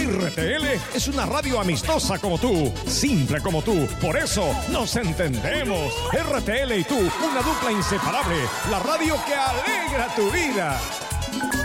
RTL es una radio amistosa como tú, simple como tú, por eso nos entendemos. RTL y tú, una dupla inseparable, la radio que alegra tu vida.